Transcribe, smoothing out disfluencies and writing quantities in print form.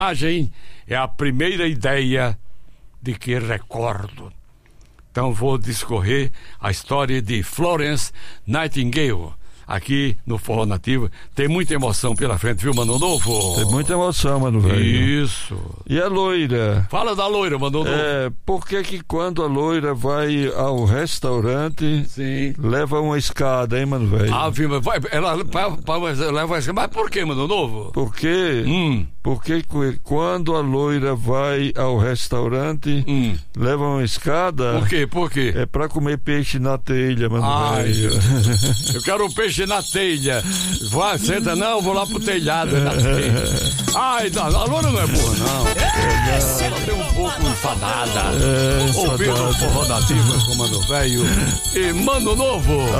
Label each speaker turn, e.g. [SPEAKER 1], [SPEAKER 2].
[SPEAKER 1] É a primeira ideia de que recordo. Então vou discorrer a história de Florence Nightingale. Aqui no Forró Nativo tem muita emoção pela frente, viu, Mano Novo?
[SPEAKER 2] Tem muita emoção, Mano Velho.
[SPEAKER 1] Isso.
[SPEAKER 2] E a loira?
[SPEAKER 1] Fala da loira, Mano Novo.
[SPEAKER 2] Por que quando a loira vai ao restaurante,
[SPEAKER 1] sim,
[SPEAKER 2] leva uma escada, hein, Mano Velho?
[SPEAKER 1] Ela leva a escada. Mas por que, Mano Novo?
[SPEAKER 2] Porque quando a loira vai ao restaurante, leva uma escada...
[SPEAKER 1] Por quê?
[SPEAKER 2] É pra comer peixe na telha, Mano Velho.
[SPEAKER 1] Eu quero um peixe na telha. Vai, senta, não, vou lá pro telhado, na telha. A loira não é boa, não. Ela tem um pouco enfadada. Ouvindo o Forró Nativo com Mano Velho e Mano Novo.